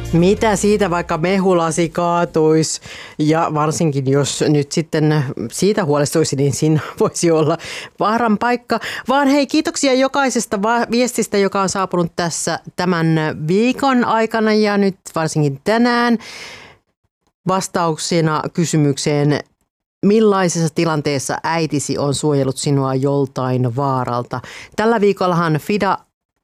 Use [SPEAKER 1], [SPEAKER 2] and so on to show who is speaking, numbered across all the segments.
[SPEAKER 1] Mitä siitä, vaikka mehulasi kaatuisi, ja varsinkin jos nyt sitten siitä huolestuisi, niin siinä voisi olla vaaran paikka. Vaan hei, kiitoksia jokaisesta viestistä, joka on saapunut tässä tämän viikon aikana ja nyt varsinkin tänään vastauksena kysymykseen, millaisessa tilanteessa äitisi on suojellut sinua joltain vaaralta. Tällä viikollahan FIDA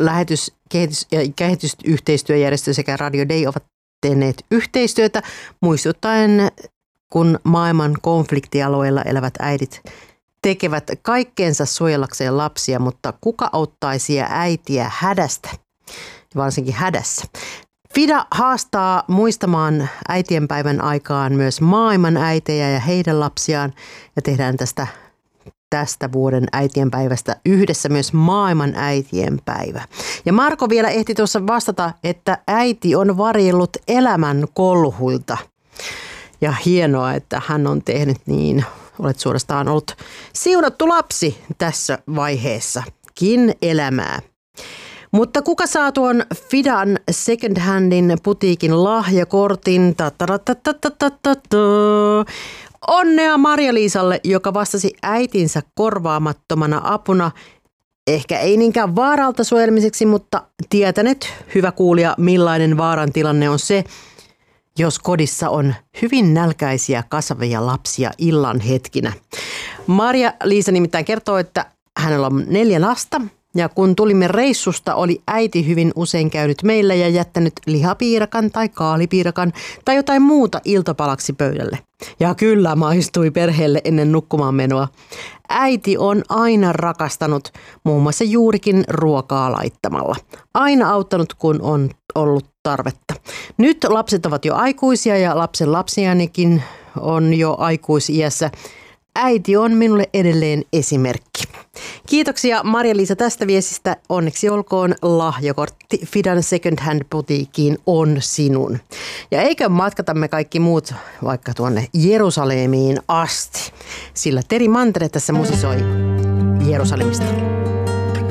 [SPEAKER 1] kehitysyhteistyöjärjestö sekä Radio Day ovat tehneet yhteistyötä muistuttaen, kun maailman konfliktialueilla elävät äidit tekevät kaikkeensa suojellakseen lapsia, mutta kuka auttaisi äitiä hädästä, varsinkin hädässä. FIDA haastaa muistamaan äitienpäivän aikaan myös maailman äitejä ja heidän lapsiaan ja tehdään tästä vuoden äitienpäivästä yhdessä myös maailman äitienpäivä. Ja Marko vielä ehti tuossa vastata, että äiti on varjellut elämän kolhuilta. Ja hienoa, että hän on tehnyt niin. Olet suorastaan ollut siunattu lapsi tässä vaiheessakin elämää. Mutta kuka saa tuon FIDAn second handin putiikin lahjakortin? Onnea Marja-Liisalle, joka vastasi äitinsä korvaamattomana apuna. Ehkä ei niinkään vaaralta suojelmiseksi, mutta tietänet, hyvä kuulija, millainen vaaran tilanne on se, jos kodissa on hyvin nälkäisiä kasvavia lapsia illan hetkinä. Marja-Liisa nimittäin kertoo, että hänellä on 4 lasta. Ja kun tulimme reissusta, oli äiti hyvin usein käynyt meillä ja jättänyt lihapiirakan tai kaalipiirakan tai jotain muuta iltapalaksi pöydälle. Ja kyllä maistui perheelle ennen nukkumaan menoa. Äiti on aina rakastanut muun muassa juurikin ruokaa laittamalla. Aina auttanut, kun on ollut tarvetta. Nyt lapset ovat jo aikuisia ja lapsen lapsianikin on jo aikuisiässä. Äiti on minulle edelleen esimerkki. Kiitoksia Marja-Liisa tästä viestistä. Onneksi olkoon lahjakortti FIDAn second hand butiikkiin on sinun. Ja eikö matkatamme kaikki muut vaikka tuonne Jerusalemiin asti, sillä Teri Mantere tässä musisoi Jerusalemista.